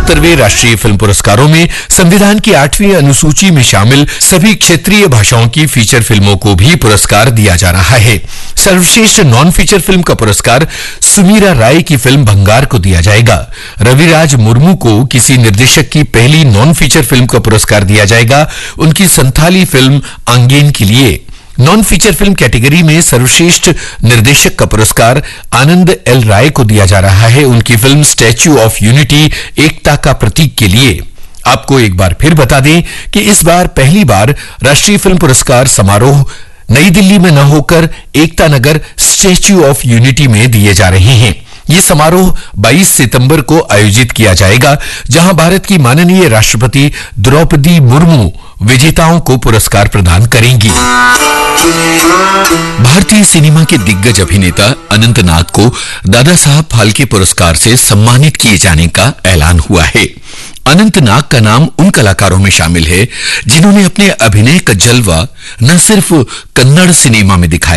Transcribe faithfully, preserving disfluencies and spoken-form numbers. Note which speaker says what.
Speaker 1: उनहत्तरवें राष्ट्रीय फिल्म पुरस्कारों में संविधान की आठवीं अनुसूची में शामिल सभी क्षेत्रीय भाषाओं की फीचर फिल्मों को भी पुरस्कार दिया जा रहा है। सर्वश्रेष्ठ नॉन फीचर फिल्म का पुरस्कार सुमीरा राय की फिल्म भंगार को दिया जाएगा। रविराज मुर्मू को किसी निर्देशक की पहली नॉन फीचर फिल्म का पुरस्कार दिया जाएगा, उनकी संथाली फिल्म आंगेन के लिए। नॉन फीचर फिल्म कैटेगरी में सर्वश्रेष्ठ निर्देशक का पुरस्कार आनंद एल राय को दिया जा रहा है, उनकी फिल्म स्टैच्यू ऑफ यूनिटी एकता का प्रतीक के लिए। आपको एक बार फिर बता दें कि इस बार पहली बार राष्ट्रीय फिल्म पुरस्कार समारोह नई दिल्ली में न होकर Ekta Nagar statue of unity में दिए जा रहे हैं। ये समारोह बाईस सितंबर को आयोजित किया जाएगा, जहां भारत की माननीय राष्ट्रपति द्रौपदी मुर्मू विजेताओं को पुरस्कार प्रदान करेंगी। भारतीय सिनेमा के दिग्गज अभिनेता अनंत नाग को दादा साहब फाल्के पुरस्कार से सम्मानित किए जाने का ऐलान हुआ है। अनंत नाग का नाम उन कलाकारों में शामिल है जिन्होंने अपने अभिनय का जलवा न सिर्फ कन्नड़ सिनेमा में दिखाया